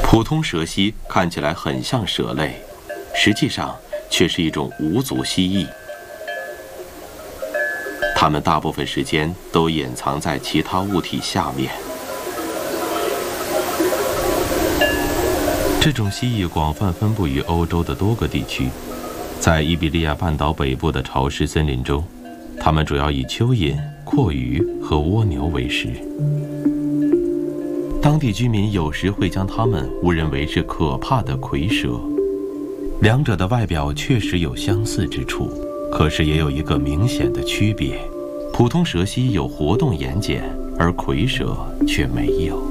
普通蛇蜥看起来很像蛇类，实际上却是一种无足蜥蜴。它们大部分时间都掩藏在其他物体下面。这种蜥蜴广泛分布于欧洲的多个地区，在伊比利亚半岛北部的潮湿森林中，它们主要以蚯蚓、阔鱼和蜗牛为食。当地居民有时会将它们误认为是可怕的蝰蛇，两者的外表确实有相似之处，可是也有一个明显的区别：普通蛇蜥有活动眼睑，而蝰蛇却没有。